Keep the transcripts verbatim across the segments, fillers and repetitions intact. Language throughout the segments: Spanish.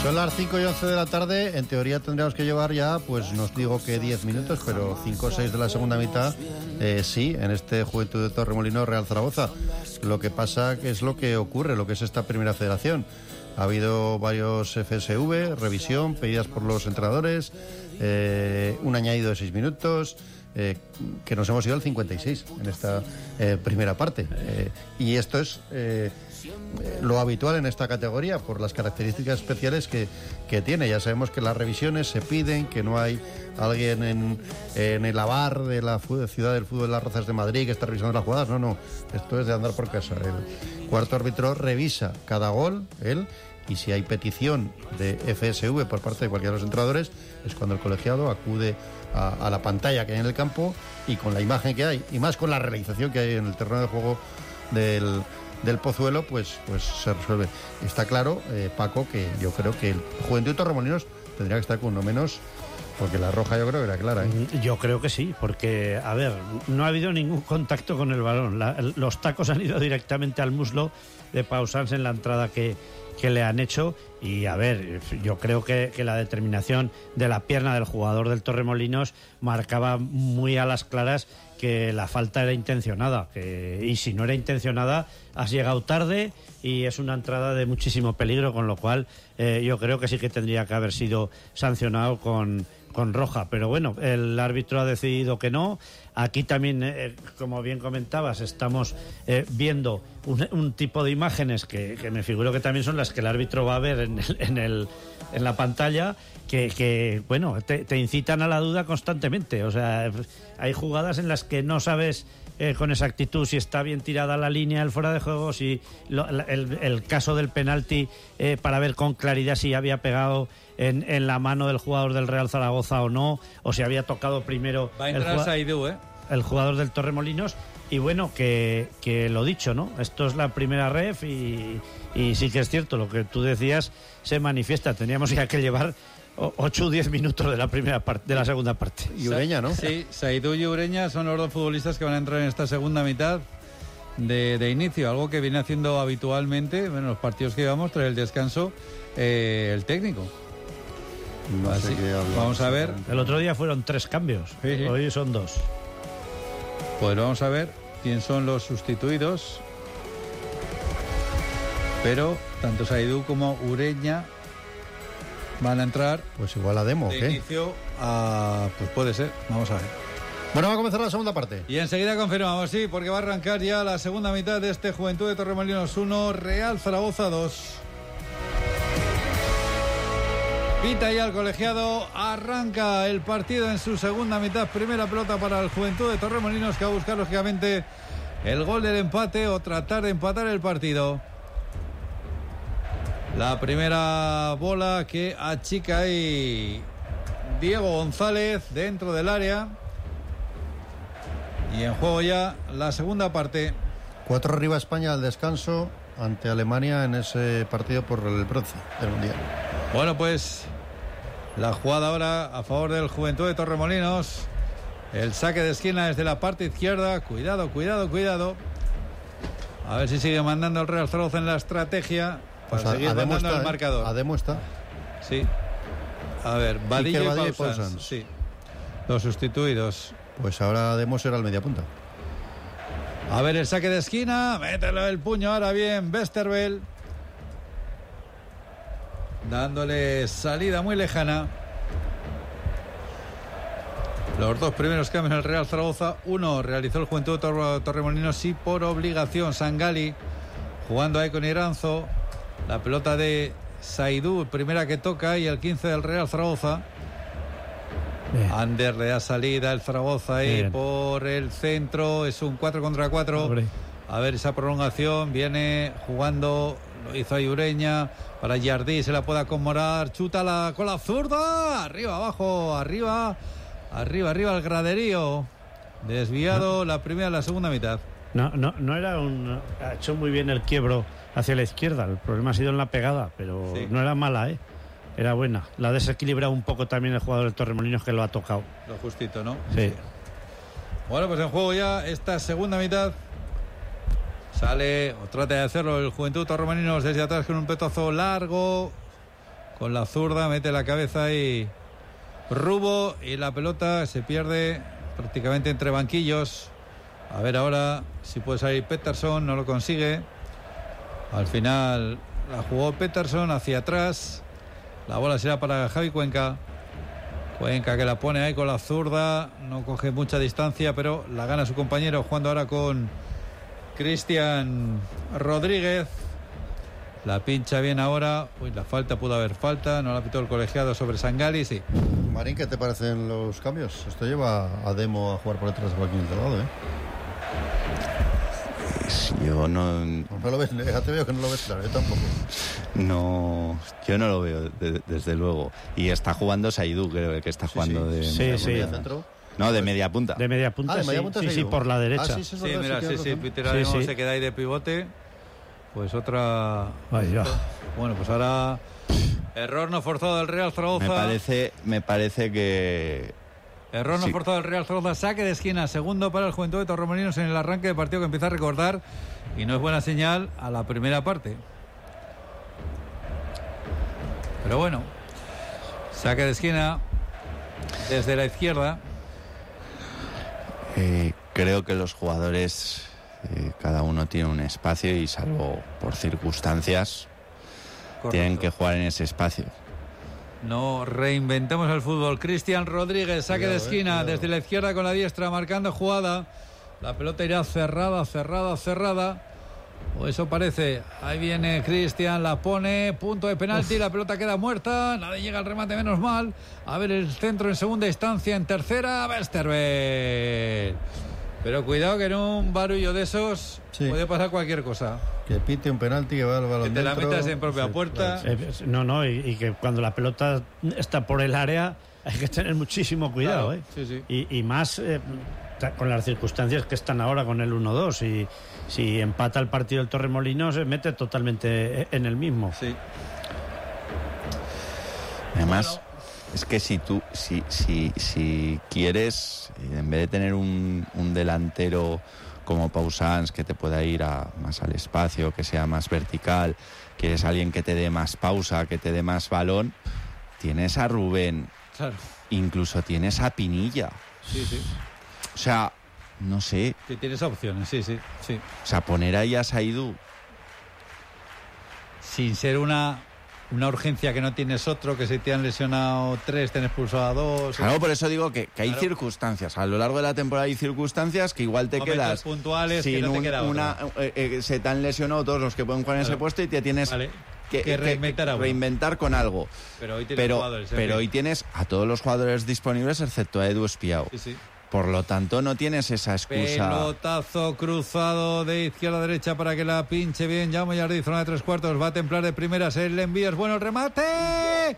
Son las cinco y once de la tarde. En teoría tendríamos que llevar ya, pues nos digo que diez minutos, pero cinco o seis de la segunda mitad, eh, sí, en este Juventud de Torremolinos Real Zaragoza. Lo que pasa que es lo que ocurre, lo que es esta primera federación. Ha habido varios F S V, revisión, pedidas por los entrenadores, eh, un añadido de seis minutos, eh, que nos hemos ido al cincuenta y seis en esta eh, primera parte. Eh, y esto es... Eh, lo habitual en esta categoría por las características especiales que, que tiene. Ya sabemos que las revisiones se piden, que no hay alguien en, en el avar de la ciudad del fútbol de las Rozas de Madrid que está revisando las jugadas. No, no, esto es de andar por casa. El cuarto árbitro revisa cada gol, él, y si hay petición de F S V por parte de cualquiera de los entrenadores, es cuando el colegiado acude a, a la pantalla que hay en el campo, y con la imagen que hay, y más con la realización que hay en el terreno de juego del del Pozuelo, pues pues se resuelve. Está claro, eh, Paco, que yo creo que el Juventud de Torremolinos tendría que estar con uno menos, porque la roja yo creo que era clara, ¿eh? Yo creo que sí, porque, a ver, no ha habido ningún contacto con el balón. La, los tacos han ido directamente al muslo de Pau Sanz en la entrada que, que le han hecho. Y, a ver, yo creo que, que la determinación de la pierna del jugador del Torremolinos marcaba muy a las claras que la falta era intencionada, que, y si no era intencionada has llegado tarde y es una entrada de muchísimo peligro, con lo cual eh, yo creo que sí que tendría que haber sido sancionado con, con roja, pero bueno, el árbitro ha decidido que no. Aquí también, eh, como bien comentabas, estamos eh, viendo un, un tipo de imágenes que, que me figuro que también son las que el árbitro va a ver en, el, en, el, en la pantalla, que, que bueno, te, te incitan a la duda constantemente. O sea, hay jugadas en las que no sabes eh, con exactitud si está bien tirada la línea, el fuera de juego, si lo, el, el caso del penalti, eh, para ver con claridad si había pegado en, en la mano del jugador del Real Zaragoza o no, o si había tocado primero va a entrar el, Saidú, ¿eh? el jugador del Torremolinos. Y bueno, que, que lo dicho, ¿no? Esto es la primera ref y, y sí que es cierto, lo que tú decías se manifiesta. Teníamos ya que llevar ocho o diez minutos de la primera parte, de la segunda parte. Y Ureña, ¿no? Sí, Saidú y Ureña son los dos futbolistas que van a entrar en esta segunda mitad de, de inicio, algo que viene haciendo habitualmente, bueno, los partidos que llevamos tras el descanso, eh, el técnico. No Así, sé qué hablar. Vamos a ver. El otro día fueron tres cambios, Sí, sí. Hoy son dos. Pues vamos a ver quién son los sustituidos. Pero tanto Saidú como Ureña van a entrar. Pues igual a Demo, de ¿qué? inicio a... Pues puede ser, vamos a ver. Bueno, va a comenzar la segunda parte. Y enseguida confirmamos, sí, porque va a arrancar ya la segunda mitad de este Juventud de Torremolinos uno, Real Zaragoza dos. Pita ya el colegiado, arranca el partido en su segunda mitad, primera pelota para el Juventud de Torremolinos, que va a buscar lógicamente el gol del empate o tratar de empatar el partido. La primera bola que achica ahí Diego González dentro del área. Y en juego ya la segunda parte. Cuatro arriba España al descanso ante Alemania en ese partido por el bronce del Mundial. Bueno, pues la jugada ahora a favor del Juventud de Torremolinos. El saque de esquina desde la parte izquierda. Cuidado, cuidado, cuidado. A ver si sigue mandando el Real Zaragoza en la estrategia. Para Pues seguir Ademo mandando está, el marcador. ¿eh? Ademo está. Sí. A ver, Badilla y, Badilla y Pau Sanz. Pau Sanz. Sí. Los sustituidos. Pues ahora Ademo será el mediapunta. A ver el saque de esquina. Mételo el puño ahora bien. Westerveld. Dándole salida muy lejana. Los dos primeros cambios en el Real Zaragoza. Uno realizó el Juventud de Torremolinos y por obligación Sangali, jugando ahí con Iranzo. La pelota de Saidú, primera que toca, y el quince del Real Zaragoza. Bien. Ander le da salida el Zaragoza ahí Bien. por el centro. Es un cuatro contra cuatro. Pobre. A ver esa prolongación. Viene jugando, lo hizo ahí Ureña. Para Jardí, se la puede acomodar. Chuta la, con la zurda. Arriba, abajo, arriba. Arriba, arriba al graderío. Desviado no. la primera y la segunda mitad. No, no, no era un... Ha hecho muy bien el quiebro hacia la izquierda. El problema ha sido en la pegada, pero sí. no era mala, ¿eh? Era buena. La ha desequilibrado un poco también el jugador del Torremolinos, que lo ha tocado. Lo justito, ¿no? Sí. Bueno, pues en juego ya esta segunda mitad. Sale, o trata de hacerlo el Juventud Torremolinos desde atrás con un petazo largo. con la zurda, mete la cabeza ahí Rubo y la pelota se pierde prácticamente entre banquillos. A ver ahora si puede salir Pettersson, no lo consigue. Al final la jugó Pettersson hacia atrás. La bola será para Javi Cuenca. Cuenca que la pone ahí con la zurda, no coge mucha distancia, pero la gana su compañero, jugando ahora con Cristian Rodríguez. La pincha bien ahora. Uy, la falta, pudo haber falta, no la pitó el colegiado sobre Sangali, sí. Marín, ¿qué te parecen los cambios? Esto lleva a Demo a jugar por detrás de Joaquín Delgado, ¿eh? Pues yo no... No lo ves, ya te veo que no lo ves claro, yo tampoco. No, yo no lo veo, de, desde luego. Y está jugando Saidú, creo que está jugando sí, sí. de... Sí, sí. Centro. No, de media punta. De media punta, ah, de media sí, punta sí, sí, sí, por la derecha. Ah, sí, sí, Sí, mira, sí, sí, Peter sí, sí. se queda ahí de pivote. Pues otra... Ay, ya. Bueno, pues ahora... Error no forzado del Real Zaragoza. Me parece, me parece que... Error no sí. forzado del Real Zaragoza. Saque de esquina. Segundo para el Juventud de Torremolinos en el arranque de partido que empieza a recordar. Y no es buena señal a la primera parte. Pero bueno. Saque de esquina desde la izquierda. Eh, creo que los jugadores, eh, cada uno tiene un espacio y salvo por circunstancias, Correcto. tienen que jugar en ese espacio. No reinventemos el fútbol. Cristian Rodríguez, saque Cuidado, de esquina eh, desde la izquierda con la diestra, marcando jugada. La pelota irá cerrada, cerrada, cerrada. O eso parece. Ahí viene Cristian, la pone, punto de penalti, Uf. La pelota queda muerta, nadie llega al remate, menos mal. A ver el centro en segunda instancia, en tercera, Westerveld. Pero cuidado que en un barullo de esos sí. puede pasar cualquier cosa. Que pite un penalti, que va al balón que te dentro. la metas en propia sí, puerta. Claro, sí. No, no, y, y que cuando la pelota está por el área hay que tener muchísimo cuidado, claro, ¿eh? Sí, sí. Y, y más eh, con las circunstancias que están ahora con el uno dos. Y si empata el partido el Torremolinos, se mete totalmente en el mismo. Sí. Además, bueno. es que si tú, si, si, si quieres, en vez de tener un, un delantero como Pausans que te pueda ir a, más al espacio, que sea más vertical, quieres alguien que te dé más pausa, que te dé más balón, tienes a Rubén, Claro. incluso tienes a Pinilla. Sí, sí. O sea, no sé. Que tienes opciones, sí, sí, sí. O sea, poner ahí a Saidú. Sin ser una, una urgencia que no tienes otro, que si te han lesionado tres, te han expulsado a dos. Claro, por eso digo que, que hay Claro. circunstancias. A lo largo de la temporada hay circunstancias que igual te Momentos quedas puntuales que sin no te un- queda una, eh, eh, se te han lesionado todos los que pueden jugar en Claro. ese puesto y te tienes Vale. que, Que reinventar a uno. reinventar con algo. Pero hoy tienes Pero, jugadores. en pero fin. hoy tienes a todos los jugadores disponibles excepto a Edu Espiao. Sí, sí. Por lo tanto, no tienes esa excusa. Pelotazo cruzado de izquierda a derecha para que la pinche bien. Jaume Jardí, zona de tres cuartos. Va a templar de primeras. El envío es bueno. El remate.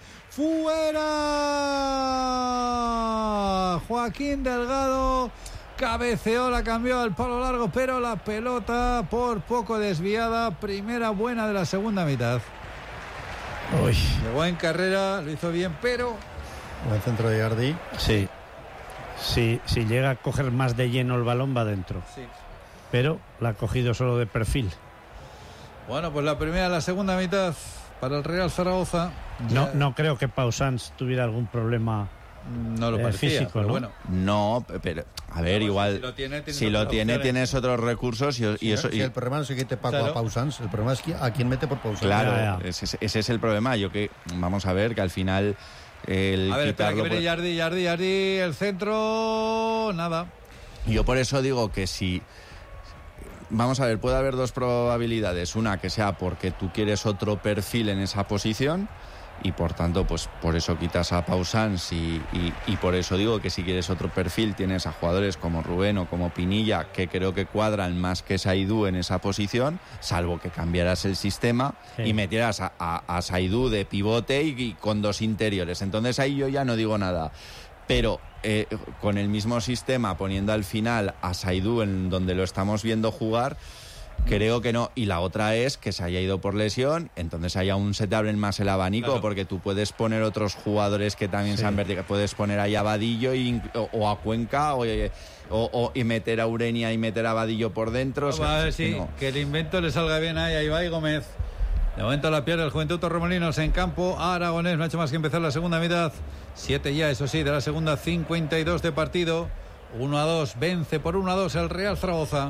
¡Fuera! Joaquín Delgado cabeceó, la cambió al palo largo, pero la pelota por poco desviada. Primera buena de la segunda mitad. Uy. Llegó en carrera, lo hizo bien, pero... Buen centro de Jardí. Sí. Sí, si llega a coger más de lleno el balón, va dentro. Sí. Pero la ha cogido solo de perfil. Bueno, pues la primera, la segunda mitad para el Real Zaragoza. No, Ya- no creo que Pausans tuviera algún problema. No lo eh, parecía, físico, pero ¿no? bueno. No, pero a ver, Vamos, igual si lo tiene, tienes si lo otras tiene opciones. tienes otros recursos y, y eso Si y- el problema no es que te Paco Claro. a Pausans, el problema es que a quién mete por Pausans. Claro, Ya, ya. Ese, ese es el problema. Yo que vamos a ver que al final el A ver, espera que quitarlo viene por- Yardi, Yardi, Yardi, el centro, nada. Yo por eso digo que si vamos a ver, puede haber dos probabilidades, una que sea porque tú quieres otro perfil en esa posición y por tanto pues por eso quitas a Pausans y, y, y por eso digo que si quieres otro perfil tienes a jugadores como Rubén o como Pinilla que creo que cuadran más que Saidú en esa posición, salvo que cambiaras el sistema Sí. y metieras a, a, a Saidú de pivote y, y con dos interiores, entonces ahí yo ya no digo nada, pero eh, con el mismo sistema poniendo al final a Saidú en donde lo estamos viendo jugar, creo que no. Y la otra es que se haya ido por lesión, entonces ahí aún se te abren más el abanico, Claro. porque tú puedes poner otros jugadores que también Sí. sean verticales. Puedes poner ahí a Vadillo y- o, o a Cuenca o, o- o- y meter a Urenia y meter a Vadillo por dentro. O sea, Vamos a ver es que si no. que el invento le salga bien ahí. Ahí va y Gómez. De momento la pierde el Juventud Torremolinos en campo aragonés. No ha hecho más que empezar la segunda mitad. Siete ya, eso sí, de la segunda, cincuenta y dos de partido. uno a dos, vence por uno a dos el Real Zaragoza.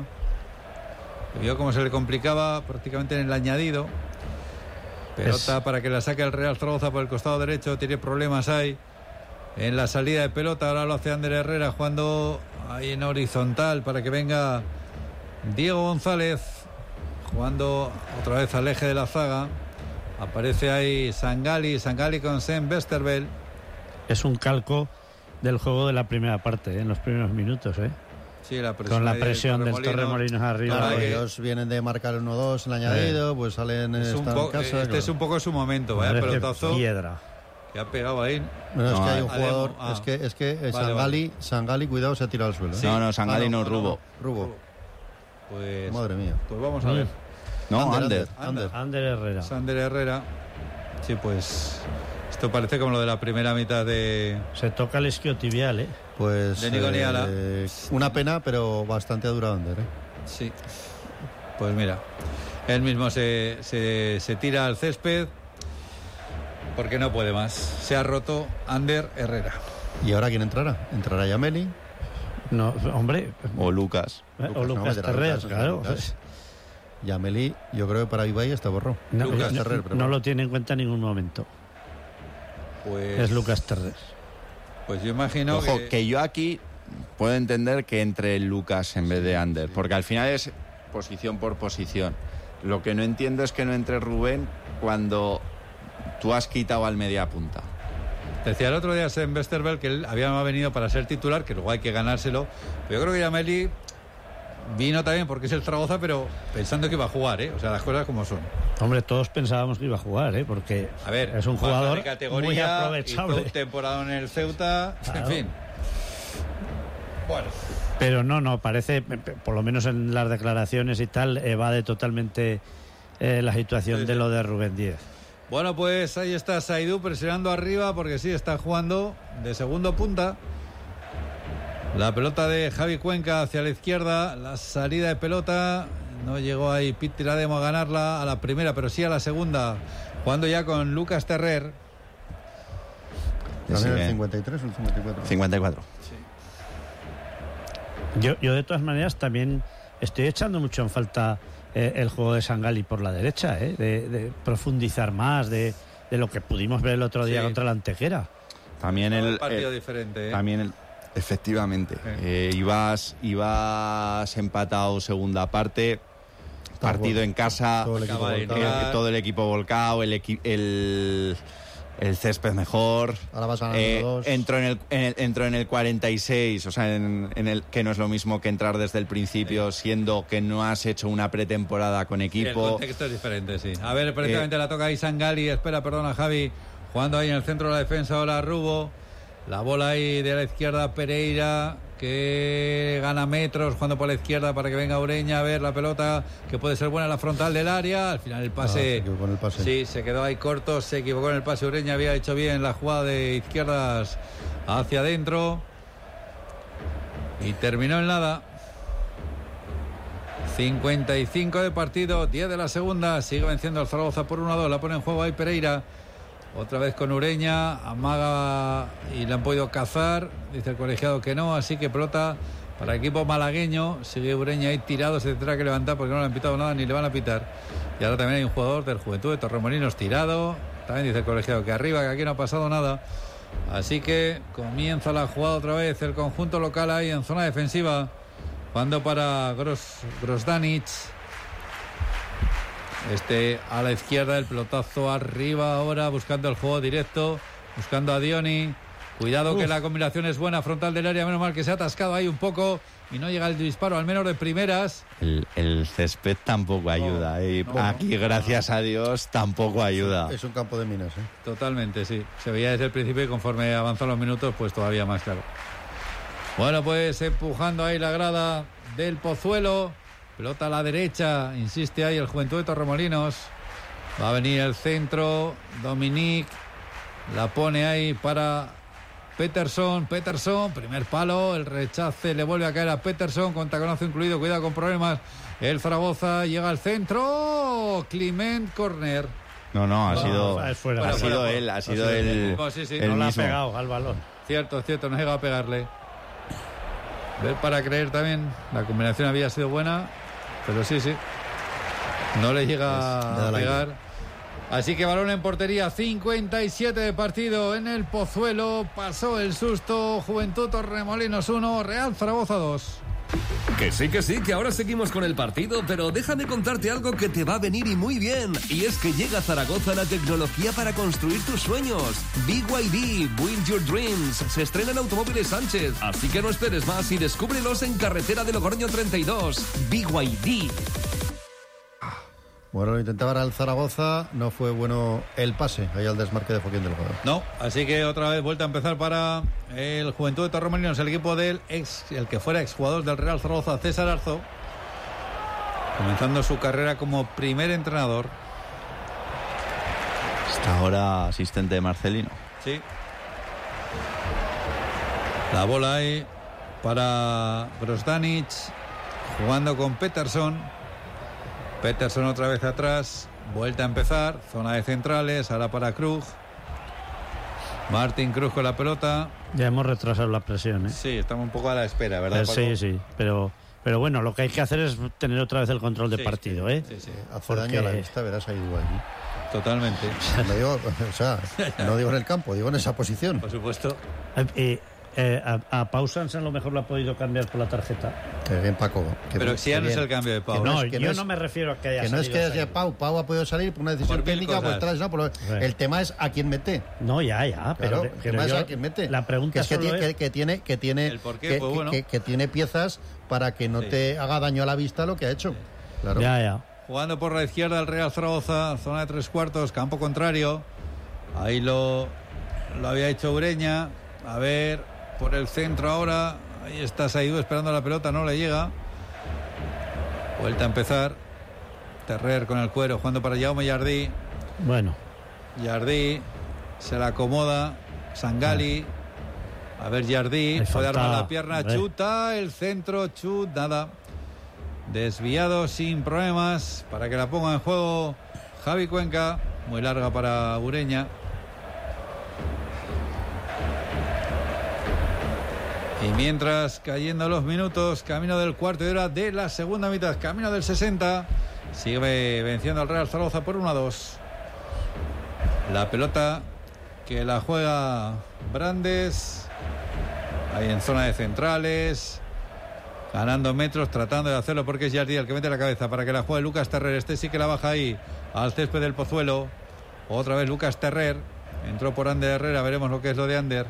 Vio cómo se le complicaba prácticamente en el añadido. Pelota es... para que la saque el Real Zaragoza por el costado derecho. Tiene problemas ahí en la salida de pelota. Ahora lo hace Ander Herrera jugando ahí en horizontal para que venga Diego González. Jugando otra vez al eje de la zaga. Aparece ahí Sangali. Sangali con Sen Westerveld. Es un calco del juego de la primera parte, ¿eh? En los primeros minutos, ¿eh? Sí, la con la presión del Torremolinos arriba. Claro, ellos vienen de marcar el uno dos en el añadido, sí. Pues salen es en po- casa. Este claro. es un poco su momento, vaya pelotazo. Piedra. Que ha pegado ahí. No, es no, que hay un Ademo, jugador, ah. es que, es que vale, Sangali, vale. Sangali, cuidado, se ha tirado al suelo. ¿eh? Sí. No, no, Sangali ah, no, no, Rubo. Rubo. Pues, madre mía. Pues vamos a ver. No, Ander. Ander. Ander Herrera. Ander Herrera. Sí, pues esto parece como lo de la primera mitad de... Se toca el isquiotibial, ¿eh? Pues de Nico Niala. Eh, una pena, pero bastante ha durado Ander, ¿eh? Sí. Pues mira, él mismo se, se, se tira al césped porque no puede más. Se ha roto Ander Herrera. ¿Y ahora quién entrará? ¿Entrará Yameli? No, hombre. O Lucas. O Lucas, Lucas Terrer, claro. Lucas. Yameli, yo creo que para Ibai está borrado. No, Lucas no, Terrer, no lo tiene en cuenta en ningún momento. Pues, es Lucas Terrer. Pues yo imagino Ojo, que... que yo aquí puedo entender que entre Lucas en vez de Ander, sí. Porque al final es posición por posición. Lo que no entiendo es que no entre Rubén cuando tú has quitado al media punta. Decía el otro día en Westerveld que él había venido para ser titular, que luego hay que ganárselo. Pero yo creo que Yameli vino también porque es el Zaragoza, pero pensando que iba a jugar, ¿eh? O sea, las cosas como son. Hombre, todos pensábamos que iba a jugar, ¿eh? Porque a ver, es un jugador de categoría, muy aprovechable. Hizo temporada en el Ceuta, claro. En fin. Bueno. Pero no, no, parece, por lo menos en las declaraciones y tal, evade totalmente eh, la situación sí, sí. de lo de Rubén Díez. Bueno, pues ahí está Saidú presionando arriba porque sí, está jugando de segundo punta. La pelota de Javi Cuenca hacia la izquierda, la salida de pelota, no llegó ahí Piti Ademo a ganarla a la primera, pero sí a la segunda, jugando ya con Lucas Terrer. ¿También el cincuenta y tres o el cincuenta y cuatro? cincuenta y cuatro. Sí. Yo, yo de todas maneras también estoy echando mucho en falta eh, el juego de Sangali por la derecha, eh, de, de profundizar más de, de lo que pudimos ver el otro día sí. contra la Antequera. También no, el, el partido el, diferente. ¿eh? También el Efectivamente, sí. eh, ibas, ibas empatado segunda parte, Está partido bueno. en casa, todo el equipo volcado, todo el, equipo volcado, el, equi, el, el césped mejor. Ahora vas ganando eh, dos. Entró en el, en el entró en el cuarenta y seis, o sea, en, en el que no es lo mismo que entrar desde el principio, sí. siendo que no has hecho una pretemporada con equipo. Sí, el contexto es diferente, sí. A ver, precisamente eh, la toca ahí Sangali, espera, perdona Javi, jugando ahí en el centro de la defensa ahora Rubo. La bola ahí de la izquierda, Pereira, que gana metros, jugando por la izquierda para que venga Ureña a ver la pelota, que puede ser buena la frontal del área. Al final el pase, ah, se equivocó en el pase. Sí, se quedó ahí corto, se equivocó en el pase. Ureña había hecho bien la jugada de izquierdas hacia adentro. Y terminó en nada. cincuenta y cinco de partido, diez de la segunda. Sigue venciendo al Zaragoza por uno a dos. La pone en juego ahí Pereira. Otra vez con Ureña, amaga y le han podido cazar, dice el colegiado que no, así que pelota para el equipo malagueño. Sigue Ureña ahí tirado, se tendrá que levantar porque no le han pitado nada ni le van a pitar. Y ahora también hay un jugador del Juventud de Torremolinos tirado, también dice el colegiado que arriba, que aquí no ha pasado nada. Así que comienza la jugada otra vez el conjunto local ahí en zona defensiva, jugando para Gros, Grosdanic. Este a la izquierda, el pelotazo arriba ahora, buscando el juego directo, buscando a Dioni. Cuidado Uf. que la combinación es buena, frontal del área, menos mal que se ha atascado ahí un poco y no llega el disparo, al menos de primeras. El, el césped tampoco ayuda, no, ¿eh? no, Aquí, no. gracias a Dios, tampoco ayuda. Es un campo de minas, ¿eh? Totalmente, sí. Se veía desde el principio y conforme avanzan los minutos, pues todavía más claro. Bueno, pues empujando ahí la grada del Pozuelo. Pelota a la derecha, insiste ahí el Juventud de Torremolinos. Va a venir el centro, Dominic la pone ahí para Peterson, Peterson, primer palo, el rechace le vuelve a caer a Peterson, con taconazo incluido, cuidado con problemas. El Zaragoza llega al centro, Climent, córner. No, no, ha No, sido, es fuera. ha Fuera, sido fuera. él, ha Ha sido sido él, él. Oh, sí, sí, él No le ha mismo. pegado al balón. Cierto, cierto, no llega a pegarle. Ver para creer también, la combinación había sido buena, pero sí, sí. No le llega Es- le da a el aire. pegar. Así que balón en portería, cincuenta y siete de partido en el Pozuelo. Pasó el susto, Juventud Torremolinos uno, Real Zaragoza dos. Que sí, que sí, que ahora seguimos con el partido, pero déjame contarte algo que te va a venir y muy bien. Y es que llega a Zaragoza la tecnología para construir tus sueños. B Y D, Build Your Dreams, se estrena en Automóviles Sánchez. Así que no esperes más y descúbrelos en Carretera de Logroño treinta y dos. B Y D. Bueno, lo intentaba el Zaragoza, no fue bueno el pase, ahí al desmarque de Joaquín Delgado. No, así que otra vez vuelta a empezar para el Juventud de Torremolinos, el equipo del ex, el que fuera exjugador del Real Zaragoza, César Arzo, comenzando su carrera como primer entrenador. Hasta ahora asistente de Marcelino. Sí. La bola ahí para Grosdanic, jugando con Peterson. Peterson otra vez atrás, vuelta a empezar, zona de centrales, ahora para Krug. Martín Krug con la pelota. Ya hemos retrasado la presión, ¿eh? Sí, estamos un poco a la espera, ¿verdad, Eh, Paco? sí, sí, pero, pero bueno, lo que hay que hacer es tener otra vez el control de Sí, partido, sí, ¿eh? sí, sí, Hace Porque- daño a la vista, verás ahí allí. totalmente. No digo, o sea, no digo en el campo, digo en esa posición. Por supuesto. Eh, eh, eh, a, a Pau Sanz a lo mejor lo ha podido cambiar por la tarjeta. Que bien, Paco. Que Pero bien, si ya que no es bien. el cambio de Pau. Que no No, es- que yo no es- no me refiero a que haya Que no es salido que haya Sainz. Pau, Pau ha podido salir por una decisión Por mil técnica, cosas. pues tal, no, pero Sí. el tema es a quién mete. No, ya, ya, Claro, pero, el pero tema es yo- a quién mete. la pregunta que es que, solo tiene, es- que, que tiene que tiene El por qué, que, pues que- bueno. que- que tiene piezas para que no Sí. te haga daño a la vista lo que ha hecho. Claro. Ya, ya. Jugando por la izquierda el Real Zaragoza, zona de tres cuartos, campo contrario. Ahí lo, lo había hecho Ureña. A ver, por el centro ahora. Ahí está Saidú esperando la pelota, no le llega. Vuelta a empezar. Terrer con el cuero, jugando para Jaume Jardí. Bueno, Jardí se la acomoda. Sangali. A ver, Jardí. Le Puede falta, armar la pierna. hombre. Chuta. El centro. Chut. Nada. Desviado sin problemas. Para que la ponga en juego Javi Cuenca. Muy larga para Ureña. Y mientras cayendo los minutos, camino del cuarto de hora de la segunda mitad, camino del sesenta, sigue venciendo al Real Zaragoza por uno a dos. La pelota que la juega Brandes, ahí en zona de centrales, ganando metros, tratando de hacerlo porque es Jardí el que mete la cabeza para que la juegue Lucas Terrer. Este sí que la baja ahí al césped del Pozuelo. Otra vez Lucas Terrer, entró por Ander Herrera, veremos lo que es lo de Ander.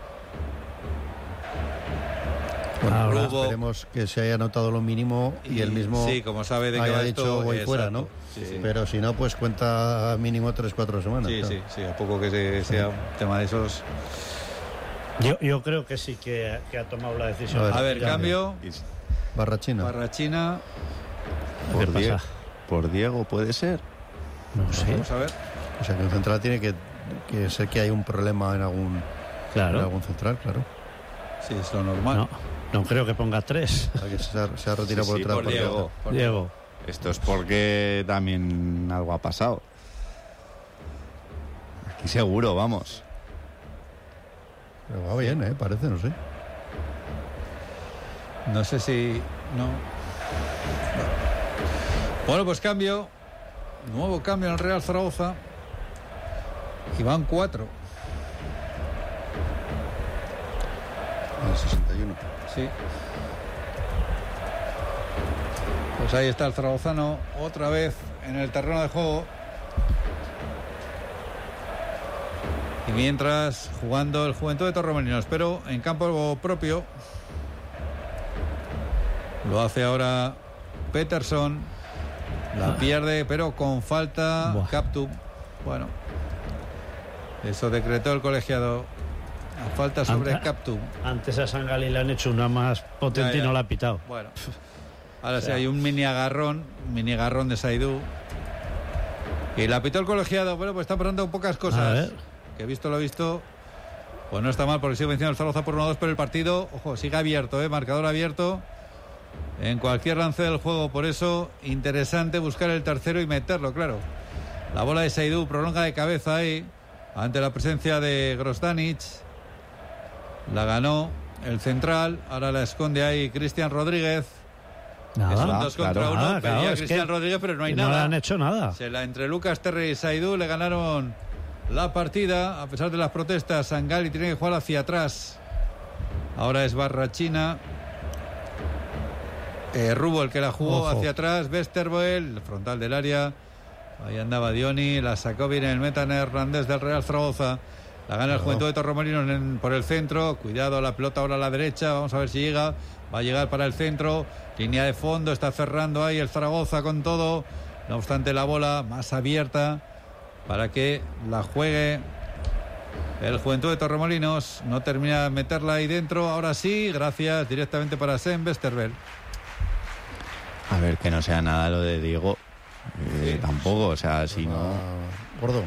Bueno, Ahora ahora esperemos que se haya notado lo mínimo y, el mismo Sí, como sabe de qué haya va dicho esto, voy exacto. fuera, ¿no? Sí, sí. Pero si no, pues cuenta mínimo tres, cuatro semanas. Sí, claro. sí, sí, a poco que se- sea un tema de esos. yo, yo creo que sí que, que ha tomado la decisión. A ver, A ver, cambio. Barrachina. Barrachina. ¿Qué Por, Die- pasa? por Diego puede ser. No sé, Vamos a ver. O sea, que un central tiene que, que ser que hay un problema en algún, en claro. algún central, claro. Sí, es lo normal. No, no creo que ponga tres. O sea, que se ha, se ha retirado Sí, por sí, detrás. Por por Diego. detrás. por Diego. Esto es porque también algo ha pasado. Aquí seguro, vamos. Pero va bien, ¿eh? Parece, no sé. No sé si. No. Bueno, pues cambio. Nuevo cambio en el Real Zaragoza. Y van cuatro. En el sesenta y uno. Sí. Pues ahí está el zaragozano otra vez en el terreno de juego. Y mientras jugando el Juventud de Torremolinos, pero en campo propio. Lo hace ahora Peterson. La pierde, pero con falta. Buah. Captu. Bueno. Eso decretó el colegiado. La falta sobre Anda. Captu. Antes a Sangali le han hecho una más potente Ya, ya. y no la ha pitado. Bueno. Ahora sí sea. hay un mini agarrón. Mini agarrón de Saidú. Y la pitó el colegiado. Bueno, pues está pasando pocas A cosas. ver. Que visto lo visto. Pues no está mal porque sigue venciendo el Zaragoza por uno a dos, pero el partido, ojo, sigue abierto, ¿eh? Marcador abierto en cualquier lance del juego. Por eso, interesante buscar el tercero y meterlo, claro. La bola de Saidú prolonga de cabeza ahí, ante la presencia de Grosdanic. La ganó el central, ahora la esconde ahí Cristian Rodríguez. Nada, que son dos contra claro, uno, nada, pedía claro, es Cristian que Rodríguez, pero no hay no nada. le han hecho nada. Se la entre Lucas Terry y Saidú le ganaron la partida, a pesar de las protestas. Sangali tiene que jugar hacia atrás. Ahora es Barrachina. Eh, Rubo el que la jugó. Ojo. Hacia atrás. Westerboel, frontal del área. Ahí andaba Dioni, la sacó bien el meta Hernández del Real Zaragoza. La gana el no. Juventud de Torremolinos en, por el centro. Cuidado, la pelota ahora a la derecha. Vamos a ver si llega. Va a llegar para el centro. Línea de fondo, está cerrando ahí el Zaragoza con todo. No obstante, la bola más abierta para que la juegue el Juventud de Torremolinos. No termina de meterla ahí dentro. Ahora sí, gracias directamente para Sen Westerberg. A ver, que no sea nada lo de Diego. Eh, tampoco, o sea, si no... Gordo.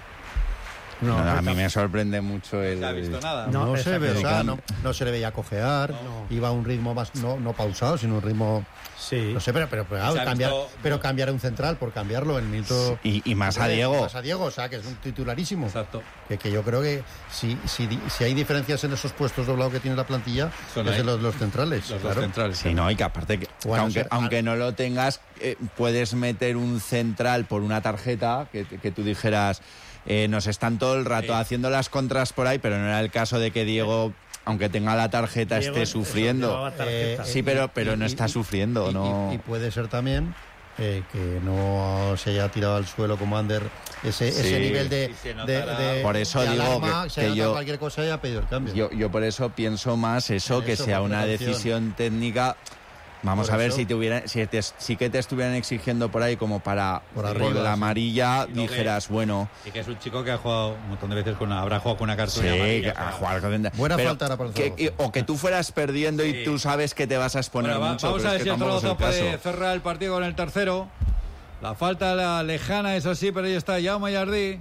No, no, a mí me sorprende mucho el... No ha visto nada. No, no se ve, o sea, no, no se le veía cojear, no. Iba a un ritmo más, no, no pausado, sino un ritmo... Sí. No sé, pero, pero, pero, claro, cambiar, visto... pero cambiar un central por cambiarlo en el minuto... Y, y más a Diego. Más a Diego, o sea, que es un titularísimo. Exacto. Que, que yo creo que si, si, si hay diferencias en esos puestos doblados que tiene la plantilla, son es de los, los centrales. Los, claro. los centrales. Sí, no, y que aparte, que, bueno, aunque, ser, aunque no lo tengas, eh, puedes meter un central por una tarjeta que, que tú dijeras... Eh, nos están todo el rato sí. haciendo las contras por ahí, pero no era el caso de que Diego, aunque tenga la tarjeta, Diego, esté sufriendo. Eh, sí, pero, pero y, no está y, sufriendo. Y, no... y, y puede ser también eh, que no se haya tirado al suelo como Ander ese, sí. ese nivel de, de, de por eso de digo alarma, que, se que haya yo cualquier cosa y haya pedido el cambio. Yo, yo por eso pienso más eso, en que eso, sea una precaución. decisión técnica. Vamos por a ver eso, si te hubiera, si te, sí que te estuvieran exigiendo por ahí como para por, por arriba, la sí. amarilla, y dijeras, que, bueno... Y que es un chico que ha jugado un montón de veces con una, habrá jugado con una cartulina sí, amarilla. A jugar con... Buena pero falta era para el que, O que tú fueras perdiendo sí. y tú sabes que te vas a exponer bueno, va, mucho. Vamos a ver es si que el Zaragoza el puede cerrar el partido con el tercero. La falta la lejana, eso sí, pero ahí está Jaume Jardí,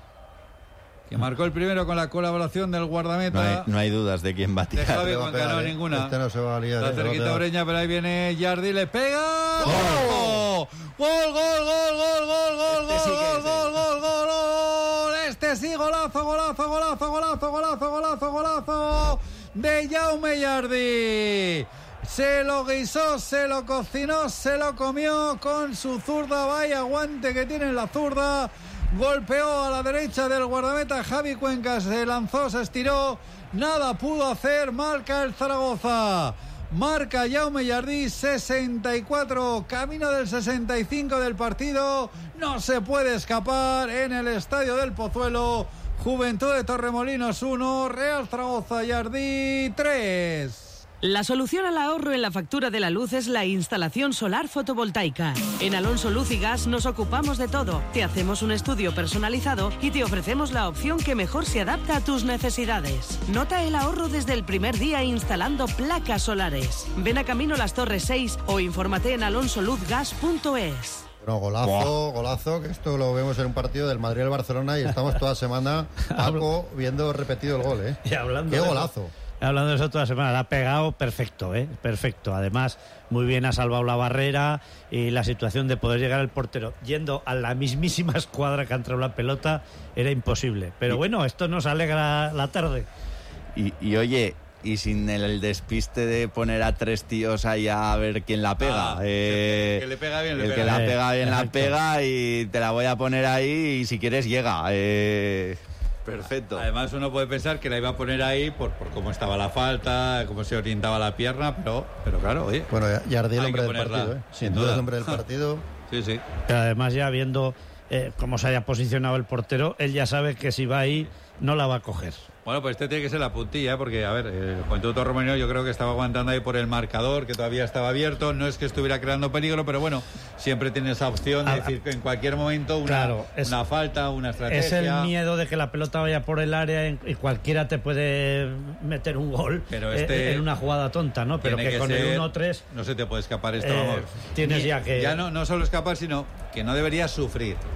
que marcó el primero con la colaboración del guardameta. No hay, no hay dudas de quién va a tirar. De Javi, va a pegar, no, eh. ninguna. Este no se va a liar. Está eh, cerquita Oreña, pero ahí viene Jardí, le pega. ¡Gol! ¡Gol, gol, gol, gol, gol, gol, Este sí gol, que es gol, gol, gol, gol! Este sí, golazo, golazo, golazo, golazo, golazo, golazo, golazo de Jaume Jardí. Se lo guisó, se lo cocinó, se lo comió con su zurda. Vaya aguante que tiene la zurda. Golpeó a la derecha del guardameta Javi Cuenca, se lanzó, se estiró, nada pudo hacer, marca el Zaragoza. Marca Jaume Jardí, sesenta y cuatro, camino del sesenta y cinco del partido. No se puede escapar en el Estadio del Pozuelo. Juventud de Torremolinos uno, Real Zaragoza Jardí tres. La solución al ahorro en la factura de la luz es la instalación solar fotovoltaica. En Alonso Luz y Gas nos ocupamos de todo. Te hacemos un estudio personalizado y te ofrecemos la opción que mejor se adapta a tus necesidades. Nota el ahorro desde el primer día instalando placas solares. Ven a Camino Las Torres seis o infórmate en alonso luz gas punto es. No, golazo, wow. golazo, que esto lo vemos en un partido del Madrid al Barcelona y estamos toda semana, Paco, viendo repetido el gol, ¿eh? Y hablando ¡qué de golazo! Eso. Hablando de eso toda la semana, la ha pegado perfecto, ¿eh? Perfecto. Además, muy bien ha salvado la barrera y la situación de poder llegar al portero yendo a la mismísima escuadra que ha entrado la pelota era imposible. Pero y, bueno, esto nos alegra la tarde. Y, y oye, y sin el, el despiste de poner a tres tíos ahí a ver quién la pega. Ah, eh, el que le pega bien, le el pega. que la Eh, pega bien exacto. la pega y te la voy a poner ahí y si quieres llega. Eh, perfecto. Además uno puede pensar que la iba a poner ahí por, por cómo estaba la falta, cómo se orientaba la pierna, pero, pero claro, oye. Bueno, Jardí el hay hombre que del ponerla, partido, ¿eh? sin Sin duda duda. el hombre del partido. Sí, sí. Pero además ya viendo eh, cómo se haya posicionado el portero, él ya sabe que si va ahí no la va a coger. Bueno, pues este tiene que ser la puntilla, ¿eh? Porque, a ver, el Juventud Torremolinos yo creo que estaba aguantando ahí por el marcador, que todavía estaba abierto. No es que estuviera creando peligro, pero bueno, siempre tiene esa opción de Ah, decir que en cualquier momento una, claro, es- una falta, una estrategia. Es el miedo de que la pelota vaya por el área y cualquiera te puede meter un gol Pero eh, este en una jugada tonta, ¿no? Pero Tiene que, con ser- el uno tres no se te puede escapar esto, eh, vamos. tienes Ni- ya que... Ya no, no solo escapar, sino que no deberías sufrir.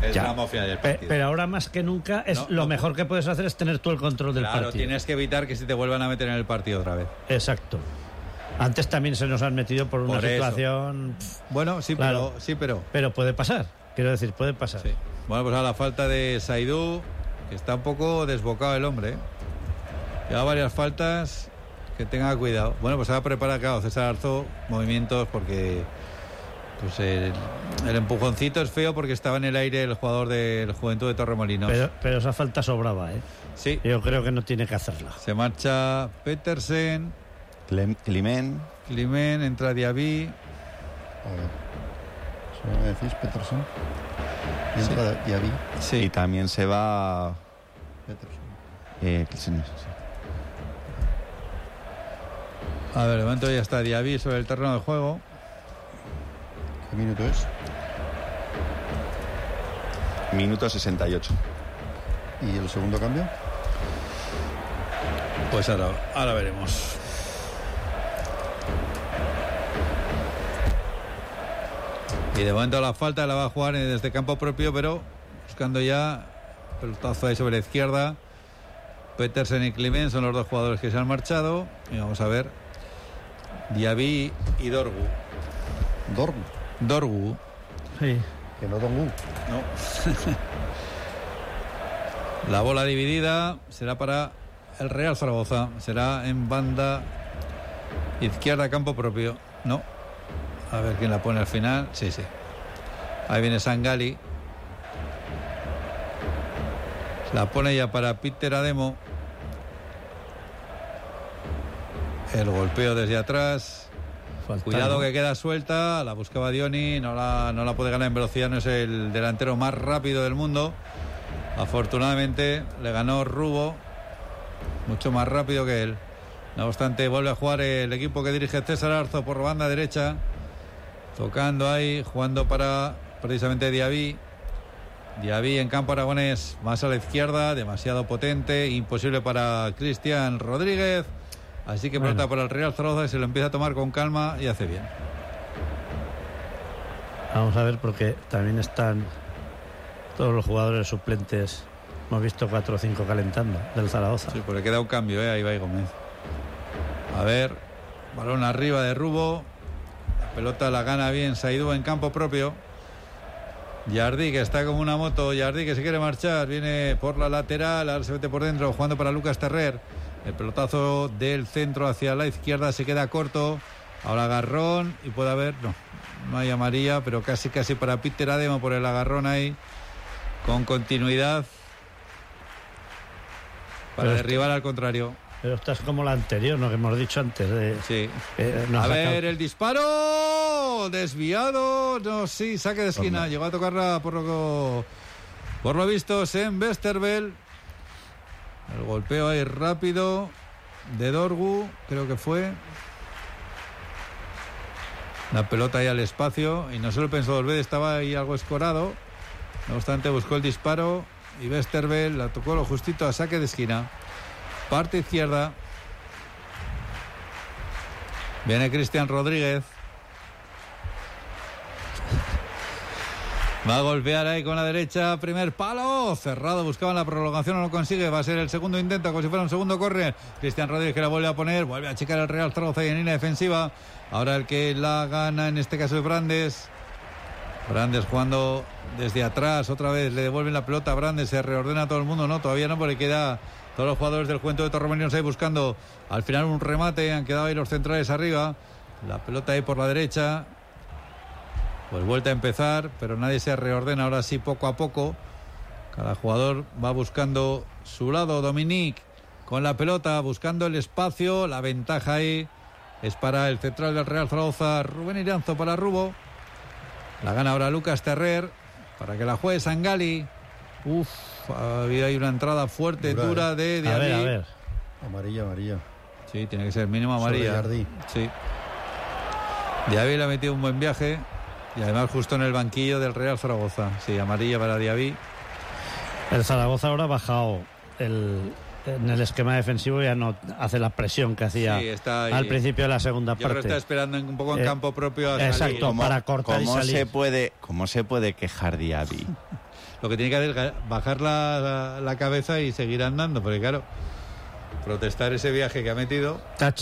Es Ya. la mafia del Pe- partido. Pero ahora más que nunca es No, lo no. mejor que puedes hacer es tener tú el control del Claro, partido. tienes que evitar que se te vuelvan a meter en el partido otra vez. Exacto. Antes también se nos han metido por una Por eso. situación, pff, Bueno, sí, Claro. pero sí, pero. pero puede pasar. Quiero decir, puede pasar. Sí. Bueno, pues a la falta de Saidú, que está un poco desbocado el hombre. ¿eh? Lleva varias faltas, que tenga cuidado. Bueno, pues se va a preparar, claro, César Arzó, movimientos porque pues el, el empujoncito es feo porque estaba en el aire el jugador del Juventud de Torremolinos. Pero, pero esa falta sobraba, ¿eh? Sí, Yo creo que no tiene que hacerla. se marcha Petersen, Clem- Climent, Climent, entra Diaby. A ver. ¿Solo me decís Peterson? Y entra Diaby. y Sí, también se va... Peterson. eh, sí, sí. a ver, de momento ya está Diaby sobre el terreno de juego. ¿Qué minuto es? Minuto sesenta y ocho. ¿Y el segundo cambio? Pues ahora, ahora veremos. Y de momento la falta la va a jugar desde campo propio, pero buscando ya pelotazo ahí sobre la izquierda. Petersen y Climent son los dos jugadores que se han marchado. Y vamos a ver. Diaby y Dorgu. Dorgu. Dorgu. Sí. Que no Dongu. No. La bola dividida será para el Real Zaragoza. Será en banda izquierda, campo propio. No. A ver quién la pone al final. Sí, sí. Ahí viene Sangali. La pone ya para Peter Ademo. El golpeo desde atrás. Falta, Cuidado ¿no? que queda suelta, la buscaba Dioni, no la, no la puede ganar en velocidad, no es el delantero más rápido del mundo. Afortunadamente le ganó Rubo, mucho más rápido que él. No obstante, vuelve a jugar el equipo que dirige César Arzó por banda derecha, tocando ahí, jugando para precisamente Diaby. Diaby en campo aragonés, más a la izquierda, demasiado potente, imposible para Cristian Rodríguez. Así que Bueno. pelota para el Real Zaragoza y se lo empieza a tomar con calma y hace bien. Vamos a ver porque también están todos los jugadores suplentes. Hemos visto cuatro o cinco calentando del Zaragoza. Sí, porque queda un cambio, ¿eh? Ahí va Gómez. A ver, balón arriba de Rubo. La pelota la gana bien Saidú en campo propio. Jardí, que está como una moto. Jardí, que se quiere marchar. Viene por la lateral, ahora se mete por dentro, jugando para Lucas Terrer. El pelotazo del centro hacia la izquierda se queda corto. Ahora agarrón y puede haber, no, no hay amarilla, pero casi casi para Peter Ademo por el agarrón ahí, con continuidad, para Pero derribar al contrario. Pero esta es como la anterior, ¿no? Que hemos dicho antes. De, Sí. eh, nos A ha ver, sacado- el disparo desviado, no, sí, saque de esquina, Toma. llegó a tocarla por lo, por lo visto en Westerveld. El golpeo ahí rápido de Dorgu, creo que fue. La pelota ahí al espacio y no se lo pensó Dolved, estaba ahí algo escorado. No obstante, buscó el disparo y Westerveld la tocó lo justito a saque de esquina. Parte izquierda. Viene Cristian Rodríguez. Va a golpear ahí con la derecha, primer palo, cerrado, buscaban la prolongación, no lo consigue, va a ser el segundo intento, como si fuera un segundo córner. Cristian Rodríguez que la vuelve a poner, vuelve a achicar el Real Zaragoza y en línea defensiva. Ahora el que la gana en este caso es Brandes. Brandes jugando desde atrás, otra vez le devuelven la pelota a Brandes, se reordena todo el mundo, no, todavía no, porque queda todos los jugadores del Juventud de Torremolinos ahí buscando al final un remate, han quedado ahí los centrales arriba, la pelota ahí por la derecha. Pues vuelta a empezar, pero nadie se reordena, ahora sí poco a poco. Cada jugador va buscando su lado. Dominic con la pelota, buscando el espacio. La ventaja ahí es para el central del Real Zaragoza, Rubén Iranzo para Rubo. La gana ahora Lucas Terrer, para que la juegue Sangali. Uf, ha habido ahí una entrada fuerte, Dura, dura eh. de A Diaby. ver, a ver. Amarilla, amarilla. Sí, tiene que ser mínimo amarilla. Sobre Jardí. Sí. Diaby le ha metido un buen viaje. Y además justo en el banquillo del Real Zaragoza. Sí, amarilla para Diaby. El Zaragoza ahora ha bajado el, en el esquema defensivo, ya no hace la presión que hacía Sí, está ahí. al principio de la segunda Yo creo que parte. está esperando en- un poco en Eh, campo propio a salir. exacto. ¿Cómo, para cortar y cómo salir. se puede, ¿Cómo se puede quejar Diaby? lo que tiene que hacer es bajar la, la, la cabeza y seguir andando, porque claro, protestar ese viaje que ha metido.